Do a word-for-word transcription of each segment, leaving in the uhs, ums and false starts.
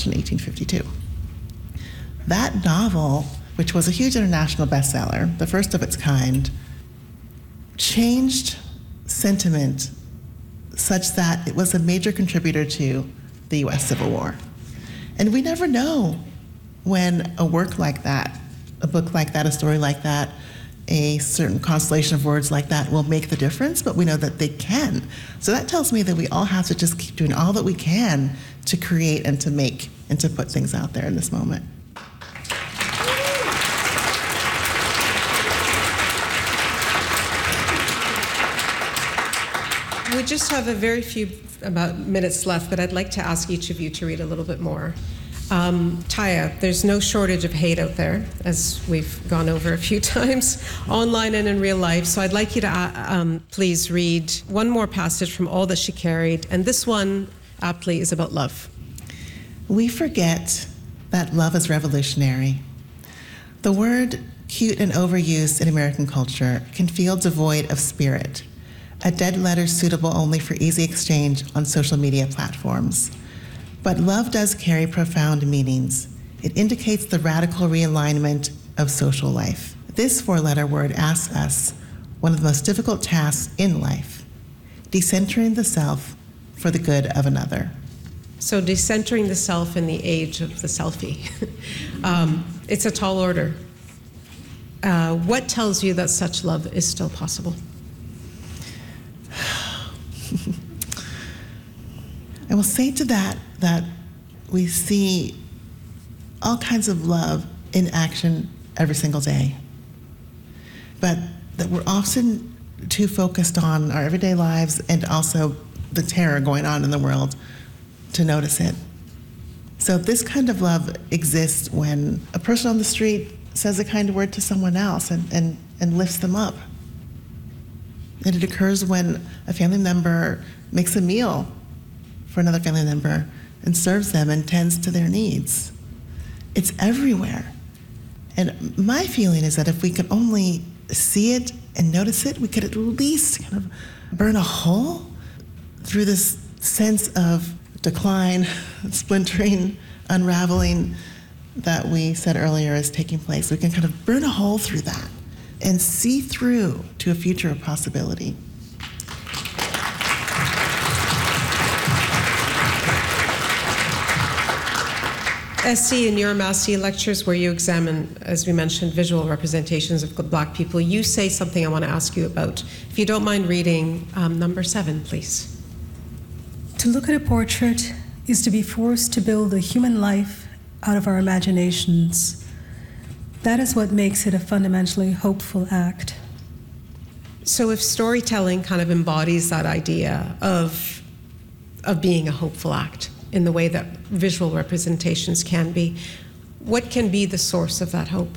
in eighteen fifty-two. That novel, which was a huge international bestseller, the first of its kind, changed sentiment such that it was a major contributor to the U S Civil War. And we never know when a work like that, a book like that, a story like that, a certain constellation of words like that will make the difference, but we know that they can. So that tells me that we all have to just keep doing all that we can to create and to make and to put things out there in this moment. We just have a very few about minutes left, but I'd like to ask each of you to read a little bit more. Um, Taya, there's no shortage of hate out there, as we've gone over a few times, online and in real life. So I'd like you to uh, um, please read one more passage from All That She Carried, and this one, aptly, is about love. We forget that love is revolutionary. The word, cute and overused in American culture, can feel devoid of spirit, a dead letter suitable only for easy exchange on social media platforms. But love does carry profound meanings. It indicates the radical realignment of social life. This four-letter word asks us one of the most difficult tasks in life, decentering the self for the good of another. So decentering the self in the age of the selfie. um, it's a tall order. Uh, what tells you that such love is still possible? I will say to that that we see all kinds of love in action every single day, but that we're often too focused on our everyday lives and also the terror going on in the world to notice it. So this kind of love exists when a person on the street says a kind word to someone else and, and, and lifts them up. And it occurs when a family member makes a meal for another family member and serves them and tends to their needs. It's everywhere. And my feeling is that if we could only see it and notice it, we could at least kind of burn a hole through this sense of decline, splintering, unraveling that we said earlier is taking place. We can kind of burn a hole through that and see through to a future of possibility. Essie, in your Massey lectures where you examine, as we mentioned, visual representations of Black people, you say something I want to ask you about. If you don't mind reading um, number seven, please. To look at a portrait is to be forced to build a human life out of our imaginations. That is what makes it a fundamentally hopeful act. So if storytelling kind of embodies that idea of, of being a hopeful act in the way that visual representations can be, what can be the source of that hope?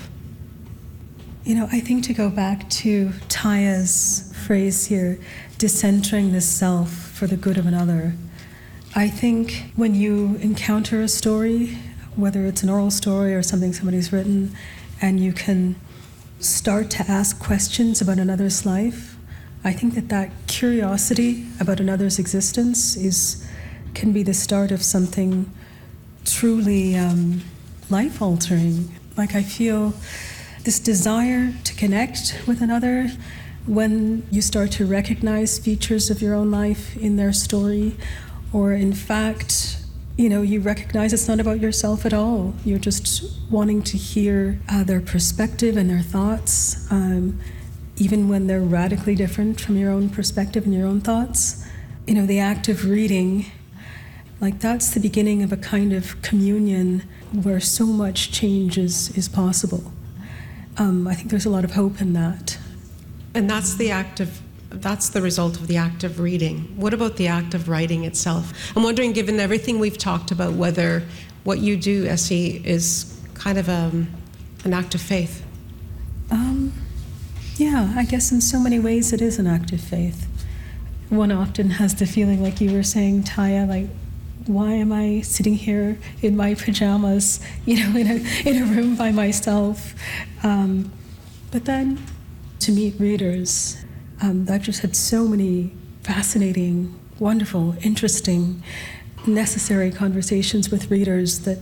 You know, I think to go back to Taya's phrase here, decentering the self for the good of another, I think when you encounter a story, whether it's an oral story or something somebody's written, and you can start to ask questions about another's life, I think that that curiosity about another's existence is can be the start of something truly um, life-altering. Like I feel this desire to connect with another when you start to recognize features of your own life in their story, or in fact, you know, you recognize it's not about yourself at all. You're just wanting to hear uh, their perspective and their thoughts, um, even when they're radically different from your own perspective and your own thoughts. You know, the act of reading, like that's the beginning of a kind of communion where so much change is, is possible. Um, I think there's a lot of hope in that. And that's the act of That's the result of the act of reading. What about the act of writing itself? I'm wondering, given everything we've talked about, whether what you do, Essie, is kind of a, an act of faith. Um, yeah, I guess in so many ways it is an act of faith. One often has the feeling, like you were saying, Taya, like, why am I sitting here in my pajamas, you know, in a, in a room by myself? Um, but then to meet readers, Um, I've just had so many fascinating, wonderful, interesting, necessary conversations with readers that